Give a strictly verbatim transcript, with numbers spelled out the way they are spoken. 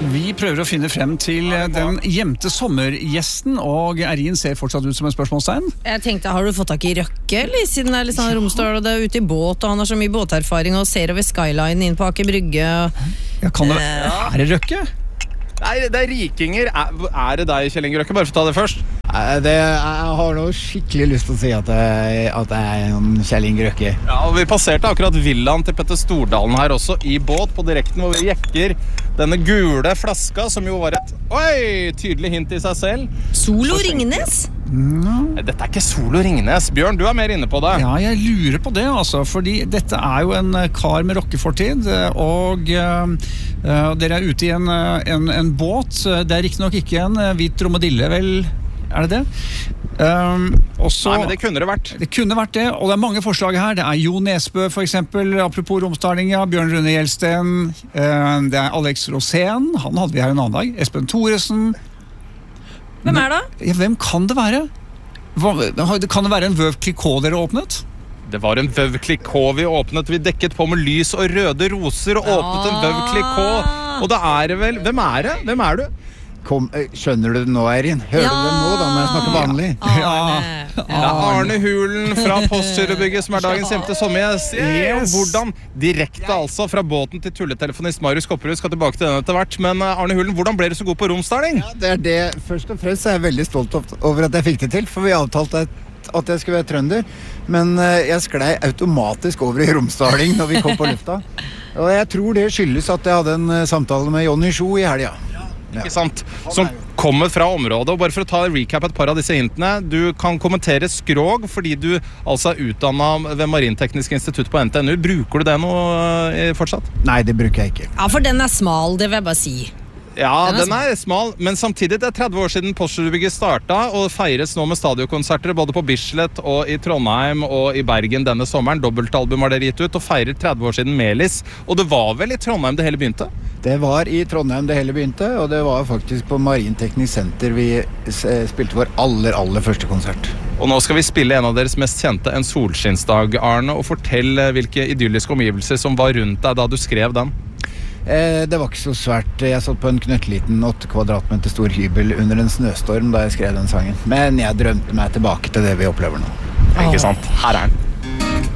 Vi prøver å finne frem til den gjemte sommergjesten, og Erin ser fortsatt ut som en spørsmålstegn. Jeg tenkte, har du fått tak i Røkke, eller? Siden det er litt sånn Romsdal, og det er ute i båt, og han har så mye båterfaring, og ser over skyline inn på Aker Brygge. Ja, kan det, er det Røkke? Nei, det er rikinger. Er, er det deg, Kjell Inge Røkke? Bare for å ta det først. Det, jeg har noe skikkelig lyst til å si at jeg, at jeg er en Kjell Inge Røkke. Ja, og vi passerte akkurat villaen til Petter Stordalen her også, i båt på direkten, hvor vi jekker denne gule flaska, som jo var et oi, tydelig hint i seg selv. Solo Ringnes? No. Dette er ikke Solo Ringnes. Bjørn, du er mer inne på det. Ja, jeg lurer på det, altså, fordi dette er jo en kar med rockefortid, og uh, dere er ute i en, en, en båt. Det er riktig nok ikke en hvit dromedille, vel? Er det det? Um, også, Nei, men det kunne det vært. Det kunne vært det, og det er mange forslag her. Det er Jo Nesbø, for eksempel, apropos Romsdaling, ja, Bjørn Rune Gjelsten, uh, det er Alex Rosén, han hadde vi her en annen dag, Espen Thoresen. Hvem er det? Ja, hvem kan det være? Hva, kan det være en Veuve Clicquot dere åpnet? Det var en Veuve Clicquot vi åpnet. Vi dekket på med lys og røde roser og åpnet en Veuve Clicquot. Og da er det vel... Hvem er det? Hvem er du? Kom, skjønner du det nå, Erin? Hører Ja. du det nå, da, når jeg snakker vanlig? Arne. Det er Arne Hulen fra Postgirobygget som er dagens gjemte sommergjest. Og hvordan, direkte altså fra båten til tulletelefonist Marius Kopperud, skal tilbake til den etter hvert. Men Arne Hulen, hvordan ble du så god på romsdaling? Ja, det er det. Først og fremst er jeg veldig stolt over at jeg fikk det til, for vi avtalte at jeg skulle være trønder. Men jeg sklei automatisk over i romsdaling når vi kom på lufta. Og jeg tror det skyldes at jeg hadde en samtale med Johnny Sjo i helga. Ikke sant? Som kommer fra området. Og bare for å ta recap et par av disse hintene, du kan kommentere skrog fordi du altså er utdannet ved Marinteknisk institutt på N T N U. Bruker du det noe fortsatt? Nei, det bruker jeg ikke. Ja, for den er smal, det vil jeg bare si. Ja, Den er den er smal, men samtidig det er tretti år siden Postgirobygget startet, og feires nå med stadionkonserter både på Bislett og i Trondheim og i Bergen denne sommeren. Dobbeltalbum har dere gitt ut, og feirer tretti år siden Melis. Og det var vel i Trondheim det hele begynte? Det var i Trondheim det hele begynte, og det var faktisk på Marinteknisk senter vi spilte vår aller, aller første konsert. Og nå skal vi spille en av deres mest kjente, En solskinnsdag, Arne, og fortell hvilke idylliske omgivelser som var rundt deg da du skrev den. Eh, det var ikke så svært. Jeg satt på en knøttliten åtte kvadratmeter stor hybel under en snøstorm da jeg skrev den sangen. Men jeg drømte meg tilbake til det vi opplever nå. Ikke sant? Her er den.